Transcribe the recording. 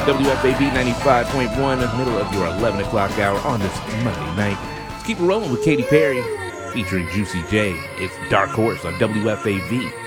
WFAV 95.1, middle of your 11 o'clock hour on this Monday night. Let's keep it rolling with Katy Perry featuring Juicy J. It's Dark Horse on WFAV